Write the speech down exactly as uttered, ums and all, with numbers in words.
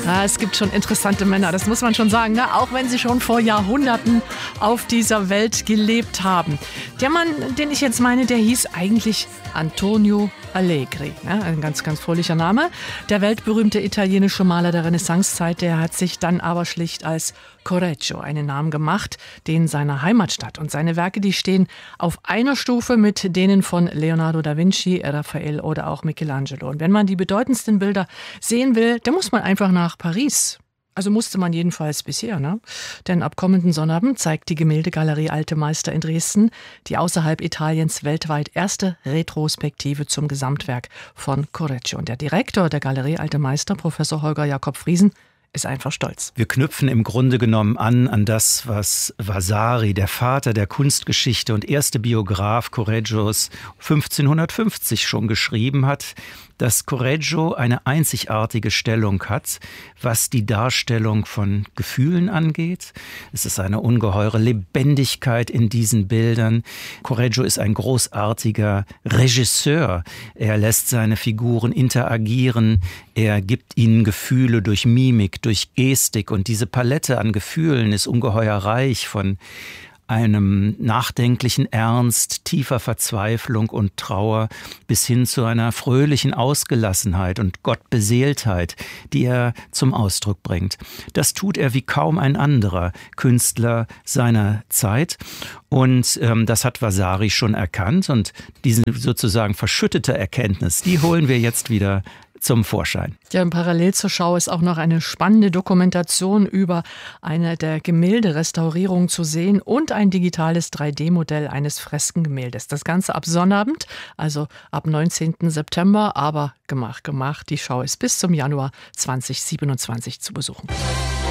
Ja, es gibt schon interessante Männer, das muss man schon sagen, ne? Auch wenn sie schon vor Jahrhunderten auf dieser Welt gelebt haben. Der Mann, den ich jetzt meine, der hieß eigentlich Antonio Allegri, ne? Ein ganz, ganz fröhlicher Name. Der weltberühmte italienische Maler der Renaissancezeit, der hat sich dann aber schlicht als Correggio einen Namen gemacht, den seiner Heimatstadt. Und seine Werke, die stehen auf einer Stufe mit denen von Leonardo da Vinci, Raphael oder auch Michelangelo. Und wenn man die bedeutendsten Bilder sehen will, dann muss man einfach nach Paris. Also musste man jedenfalls bisher, ne? Denn ab kommenden Sonnabend zeigt die Gemäldegalerie Alte Meister in Dresden die außerhalb Italiens weltweit erste Retrospektive zum Gesamtwerk von Correggio. Und der Direktor der Galerie Alte Meister, Professor Holger Jakob Friesen, ist einfach stolz. Wir knüpfen im Grunde genommen an an das, was Vasari, der Vater der Kunstgeschichte und erste Biograf Correggios, fünfzehnhundertfünfzig schon geschrieben hat, dass Correggio eine einzigartige Stellung hat, was die Darstellung von Gefühlen angeht. Es ist eine ungeheure Lebendigkeit in diesen Bildern. Correggio ist ein großartiger Regisseur. Er lässt seine Figuren interagieren. Er gibt ihnen Gefühle durch Mimik, durch Gestik. Und diese Palette an Gefühlen ist ungeheuer reich, von einem nachdenklichen Ernst, tiefer Verzweiflung und Trauer bis hin zu einer fröhlichen Ausgelassenheit und Gottbeseeltheit, die er zum Ausdruck bringt. Das tut er wie kaum ein anderer Künstler seiner Zeit. Und ähm, das hat Vasari schon erkannt. Und diese sozusagen verschüttete Erkenntnis, die holen wir jetzt wieder zum Vorschein. Ja, parallel zur Schau ist auch noch eine spannende Dokumentation über eine der Gemälderestaurierungen zu sehen und ein digitales drei D Modell eines Freskengemäldes. Das Ganze ab Sonnabend, also ab neunzehnten September, aber gemacht, gemacht. Die Schau ist bis zum Januar zweitausendsiebenundzwanzig zu besuchen.